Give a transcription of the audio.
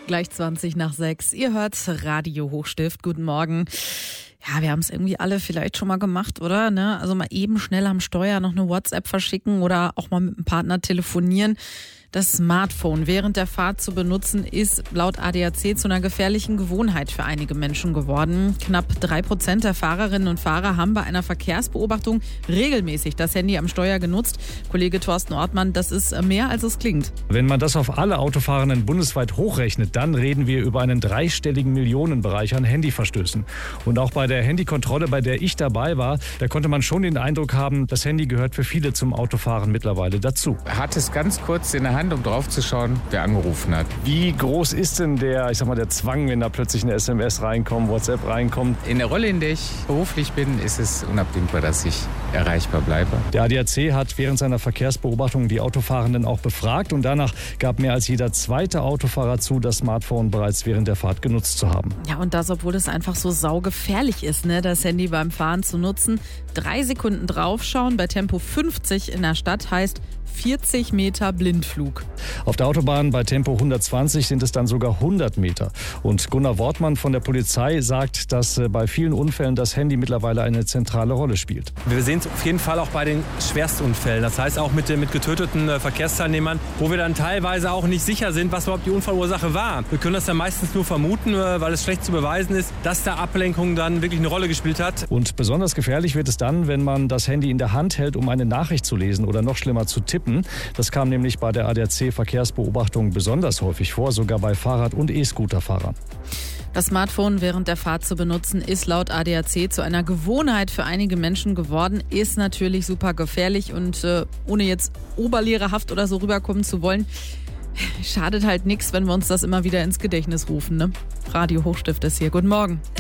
Gleich 20 nach 6. Ihr hört Radio Hochstift. Guten Morgen. Ja, wir haben es irgendwie alle vielleicht schon mal gemacht, oder? Also mal eben schnell am Steuer noch eine WhatsApp verschicken oder auch mal mit dem Partner telefonieren. Das Smartphone während der Fahrt zu benutzen, ist laut ADAC zu einer gefährlichen Gewohnheit für einige Menschen geworden. Knapp 3% der Fahrerinnen und Fahrer haben bei einer Verkehrsbeobachtung regelmäßig das Handy am Steuer genutzt. Kollege Thorsten Ortmann, das ist mehr, als es klingt. Wenn man das auf alle Autofahrenden bundesweit hochrechnet, dann reden wir über einen dreistelligen Millionenbereich an Handyverstößen. Und auch bei der Handykontrolle, bei der ich dabei war, da konnte man schon den Eindruck haben, das Handy gehört für viele zum Autofahren mittlerweile dazu. Er hat es ganz kurz in der Hand, um drauf zu schauen, wer angerufen hat. Wie groß ist denn der Zwang, wenn da plötzlich eine SMS reinkommt, WhatsApp reinkommt? In der Rolle, in der ich beruflich bin, ist es unabdingbar, dass ich erreichbar bleibe. Der ADAC hat während seiner Verkehrsbeobachtung die Autofahrenden auch befragt und danach gab mehr als jeder zweite Autofahrer zu, das Smartphone bereits während der Fahrt genutzt zu haben. Ja, und das, obwohl es einfach so saugefährlich ist, das Handy beim Fahren zu nutzen. 3 Sekunden draufschauen bei Tempo 50 in der Stadt heißt 40 Meter Blindflug. Auf der Autobahn bei Tempo 120 sind es dann sogar 100 Meter. Und Gunnar Wortmann von der Polizei sagt, dass bei vielen Unfällen das Handy mittlerweile eine zentrale Rolle spielt. Wir sehen es auf jeden Fall auch bei den Schwerstunfällen. Das heißt auch mit getöteten Verkehrsteilnehmern, wo wir dann teilweise auch nicht sicher sind, was überhaupt die Unfallursache war. Wir können das dann meistens nur vermuten, weil es schlecht zu beweisen ist, dass da Ablenkung dann wirklich eine Rolle gespielt hat. Und besonders gefährlich wird es dann, wenn man das Handy in der Hand hält, um eine Nachricht zu lesen oder noch schlimmer zu tippen. Das kam nämlich bei der ADAC-Verkehrsbeobachtung besonders häufig vor, sogar bei Fahrrad- und E-Scooter-Fahrern. Das Smartphone während der Fahrt zu benutzen, ist laut ADAC zu einer Gewohnheit für einige Menschen geworden, ist natürlich super gefährlich und ohne jetzt oberlehrerhaft oder so rüberkommen zu wollen, schadet halt nichts, wenn wir uns das immer wieder ins Gedächtnis rufen. Radio Hochstift ist hier. Guten Morgen.